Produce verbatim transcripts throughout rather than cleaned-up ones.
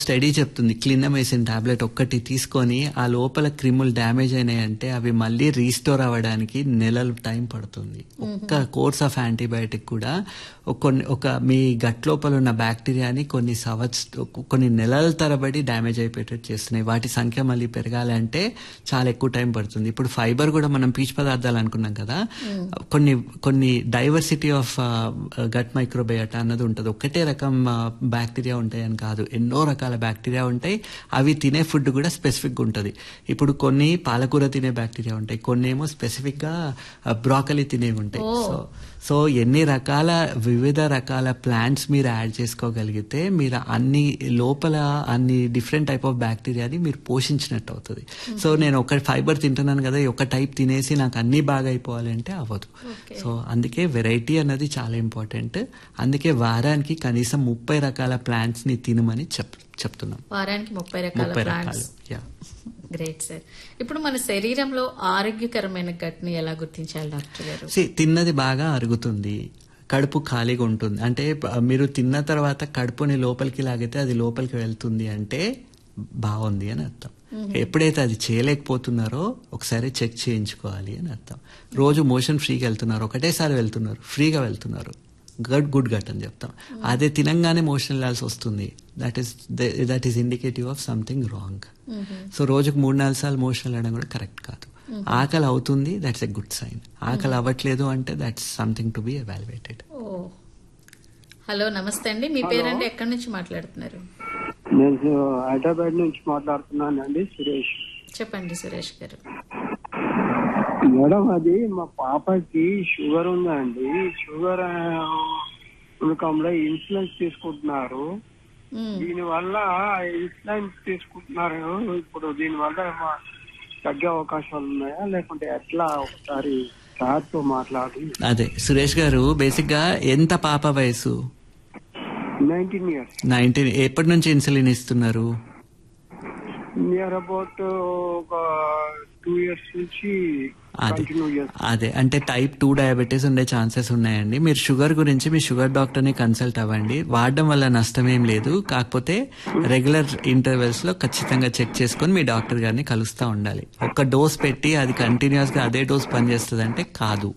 Study చెప్తుంది clindamycin tablet ఒక్కటి తీసుకొని ఆ లోపల క్రిములు డ్యామేజ్ అయినాయంటే అవి మళ్ళీ రీస్టోర్ అవ్వడానికి నెలలు టైం పడుతుంది. ఒక్క కోర్స్ ఆఫ్ యాంటీబయాటిక్ కూడా కొన్ని ఒక మీ గట్ లోపల ఉన్న బ్యాక్టీరియాని కొన్ని సంవత్సర కొన్ని నెలల తరబడి డ్యామేజ్ అయిపోయేటట్టు చేస్తున్నాయి. వాటి సంఖ్య మళ్ళీ పెరగాలంటే చాలా ఎక్కువ టైం పడుతుంది. ఇప్పుడు ఫైబర్ కూడా మనం పీచు పదార్థాలు అనుకున్నాం కదా, కొన్ని కొన్ని డైవర్సిటీ ఆఫ్ గట్ మైక్రోబయోటా అన్నది ఉంటుంది. ఒకటే రకం బ్యాక్టీరియా ఉంటాయని కాదు, ఎన్నో రకాల బ్యాక్టీరియా ఉంటాయి. అవి తినే ఫుడ్ కూడా స్పెసిఫిక్ గా ఉంటుంది. ఇప్పుడు కొన్ని పాలకూర తినే బ్యాక్టీరియా ఉంటాయి, కొన్ని ఏమో స్పెసిఫిక్ గా బ్రాకలీ తినేవి ఉంటాయి. సో సో ఎన్ని రకాల వివిధ రకాల ప్లాంట్స్ మీరు యాడ్ చేసుకోగలిగితే మీరు అన్ని లోపల అన్ని డిఫరెంట్ టైప్ ఆఫ్ బ్యాక్టీరియాని మీరు పోషించినట్టు అవుతుంది. సో నేను ఒక ఫైబర్ తింటున్నాను కదా, ఒక టైప్ తినేసి నాకు అన్ని బాగా అయిపోవాలి అంటే అవ్వదు. సో అందుకే వెరైటీ అన్నది చాలా ఇంపార్టెంట్. అందుకే వారానికి కనీసం ముప్పై రకాల ప్లాంట్స్ ని తినమని చెప్ చెప్తున్నాం. వారానికి ముప్పై రకాల ప్లాంట్స్. Great sir. ఇప్పుడు మన శరీరంలో ఆరోగ్యకరమైన గట్ ని ఎలా గుర్తించాలి డాక్టర్ గారు? తిన్నది బాగా అరుగుతుంది, కడుపు ఖాళీగా ఉంటుంది అంటే మీరు తిన్న తర్వాత కడుపుని లోపలికి లాగితే అది లోపలికి వెళ్తుంది అంటే బాగుంది అని అర్థం. ఎప్పుడైతే అది చేయలేకపోతున్నారో ఒకసారి చెక్ చేయించుకోవాలి అని అర్థం. రోజు మోషన్ ఫ్రీగా వెళ్తున్నారు, ఒకటేసారి వెళ్తున్నారు, ఫ్రీగా వెళ్తున్నారు, గట్ గుడ్ గట్ అని చెప్తాం. అదే తినంగానే మోషన్ వెళ్ళాల్సి వస్తుంది, that is that is indicative of something wrong. So రోజుకు మూడు నాలుగు సార్లు మోషన్ వెళ్ళడం కూడా కరెక్ట్ కాదు. ఆకలి అవుతుంది, దట్స్ ఎ గుడ్ సైన్. ఆకలి అవ్వట్లేదు అంటే that's something to be evaluated. Hello, నమస్తే అండి. మీ పేరండి, ఎక్కడి నుంచి మాట్లాడుతున్నారు? నేను హైదరాబాద్ నుంచి మాట్లాడుతున్నానండి, సురేష్. చెప్పండి సురేష్ గారు. మేడం, అది మా పాపకి షుగర్ ఉందండి. షుగర్ ఉండకంలో ఇన్సులిన్స్ తీసుకుంటున్నారు. దీని వల్ల ఇన్సులిన్స్ తీసుకుంటున్నారు, ఇప్పుడు దీని వల్ల తగ్గే అవకాశాలు ఉన్నాయా లేకుంటే ఎట్లా? ఒకసారి సార్తో మాట్లాడి. అదే సురేష్ గారు, బేసిక్ గా ఎంత పాప వయసు? Nineteen years. నైన్టీన్. ఎప్పటి నుంచి ఇన్సులిన్ ఇస్తున్నారు? నియర్ అబౌట్ ఒక టూ ఇయర్స్ నుంచి. అదే అంటే టైప్ టూ డయాబెటీస్ ఉండే ఛాన్సెస్ ఉన్నాయండి. మీరు షుగర్ గురించి మీ షుగర్ డాక్టర్ ని కన్సల్ట్ అవ్వండి. వాడడం వల్ల నష్టం ఏం లేదు, కాకపోతే రెగ్యులర్ ఇంటర్వెల్స్ లో ఖచ్చితంగా చెక్ చేసుకుని మీ డాక్టర్ గారిని కలుస్తూ ఉండాలి. ఒక డోస్ పెట్టి అది కంటిన్యూస్ గా అదే డోస్ పనిచేస్తుంది అంటే కాదు.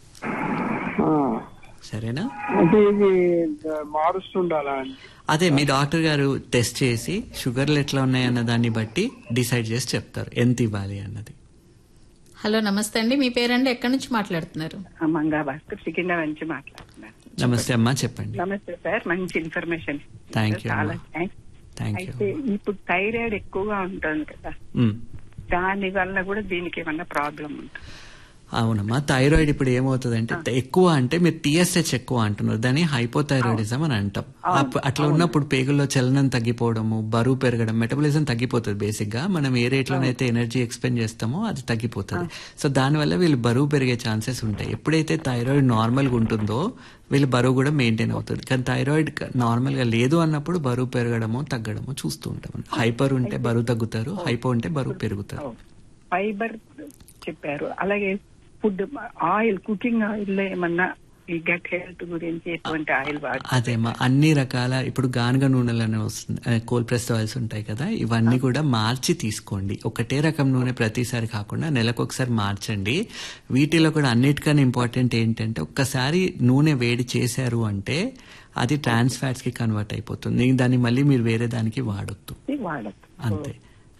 సరేనా? అంటే ఇది మారుస్తుండాలా? అదే మీ డాక్టర్ గారు టెస్ట్ చేసి షుగర్లు ఎట్లా ఉన్నాయన్న దాన్ని బట్టి డిసైడ్ చేసి చెప్తారు ఎంత ఇవ్వాలి అన్నది. హలో, నమస్తే అండి. మీ పేరండి, ఎక్కడి నుంచి మాట్లాడుతున్నారు? మంగా భాస్కర్, సికింద్రాబాద్ నుంచి మాట్లాడుతున్నారు. నమస్తే అమ్మా, చెప్పండి. నమస్తే సార్, మంచి ఇన్ఫర్మేషన్. Thank you. చాలా థ్యాంక్స్. అయితే ఇప్పుడు థైరాయిడ్ ఎక్కువగా ఉంటుంది కదా, దాని వల్ల కూడా దీనికి ఏమన్నా ప్రాబ్లం ఉంటుంది? అవునమ్మా, థైరాయిడ్ ఇప్పుడు ఏమవుతుందంటే ఎక్కువ అంటే మీరు టీఎస్హెచ్ ఎక్కువ అంటున్నారు, దాన్ని హైపోథైరాయిడిజం అని అంటాం. అట్లా ఉన్నప్పుడు పేగుల్లో చలనం తగ్గిపోవడము, బరువు పెరగడం, మెటబాలిజం తగ్గిపోతుంది. బేసిక్ గా మనం ఏ రేట్ లోనైతే ఎనర్జీ ఎక్స్పెండ్ చేస్తామో అది తగ్గిపోతుంది. సో దానివల్ల వీళ్ళు బరువు పెరిగే ఛాన్సెస్ ఉంటాయి. ఎప్పుడైతే థైరాయిడ్ నార్మల్ గా ఉంటుందో వీళ్ళు బరువు కూడా మెయింటైన్ అవుతుంది. కానీ థైరాయిడ్ నార్మల్ గా లేదు అన్నప్పుడు బరువు పెరగడము తగ్గడము చూస్తూ ఉంటాం. హైపర్ ఉంటే బరువు తగ్గుతారు, హైపో ఉంటే బరువు పెరుగుతారు. ఫైబర్ చెప్పారు, అలాగే ఫుడ్ ఆయిల్, కుకింగ్ ఆయిల్ ఏమన్నా ఈ గట్ హెల్త్ గురించి ఎటువంటి ఆయిల్ వాడు? అదేమా, అన్ని రకాల ఇప్పుడు గానుగ నూనెలు వస్తుంది, కోల్డ్ ప్రెస్డ్ ఆయిల్స్ ఉంటాయి కదా, ఇవన్నీ కూడా మార్చి తీసుకోండి. ఒకటే రకం నూనె ప్రతిసారి కాకుండా నెలకు ఒకసారి మార్చండి. వీటిలో కూడా అన్నిటికన్నా ఇంపార్టెంట్ ఏంటంటే ఒక్కసారి నూనె వేడి చేశారు అంటే అది ట్రాన్స్ ఫ్యాట్స్ కి కన్వర్ట్ అయిపోతుంది. దాన్ని మళ్ళీ మీరు వేరే దానికి వాడొద్దు, అంతే.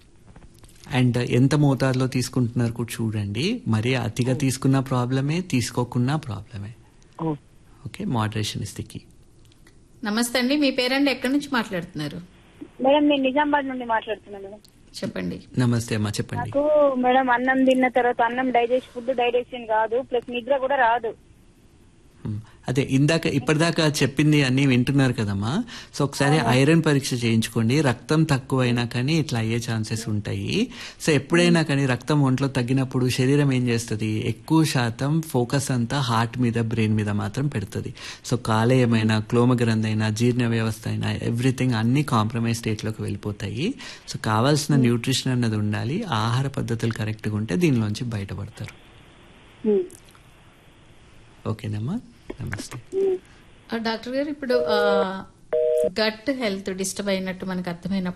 అండ్ ఎంత మోతాదులో తీసుకుంటున్నారు కూడా చూడండి. మరి అతిగా తీసుకున్న ప్రాబ్లమే, తీసుకోకున్నా ప్రాబ్లమే. Okay, moderation is the key. నమస్తే అండి. మీ పేరండి, ఎక్కడి నుంచి మాట్లాడుతున్నారు? మేడం, నేను నిజామాబాద్ నుండి మాట్లాడుతున్నాను మేడం. చెప్పండి. నమస్తే అమ్మా, చెప్పండి. నాకు మేడం అన్నం తిన్న తర్వాత అన్నం డైజెస్ట్ ఫుడ్ డైజెషన్ కాదు, ప్లస్ నిద్ర కూడా రాదు. అదే ఇందాక ఇప్పటిదాకా చెప్పింది అన్ని వింటున్నారు కదమ్మా. సో ఒకసారి ఐరన్ పరీక్ష చేయించుకోండి. రక్తం తక్కువైనా కానీ ఇట్లా అయ్యే ఛాన్సెస్ ఉంటాయి. సో ఎప్పుడైనా కానీ రక్తం ఒంట్లో తగ్గినప్పుడు శరీరం ఏం చేస్తుంది, ఎక్కువ శాతం ఫోకస్ అంతా హార్ట్ మీద, బ్రెయిన్ మీద మాత్రం పెడుతుంది. సో కాలేయమైనా, క్లోమగ్రంథి అయినా, జీర్ణ వ్యవస్థ అయినా, ఎవ్రీథింగ్ అన్ని కాంప్రమైజ్ స్టేట్ లోకి వెళ్ళిపోతాయి. సో కావాల్సిన న్యూట్రిషన్ అన్నది ఉండాలి. ఆహార పద్ధతులు కరెక్ట్గా ఉంటే దీనిలోంచి బయటపడతారు. ఓకేనమ్మా, నమస్తే. డాక్టర్ గారు, ఇప్పుడు గట్ హెల్త్ డిస్టర్బ్ అయినట్టు మనకు అర్థమైనప్పుడు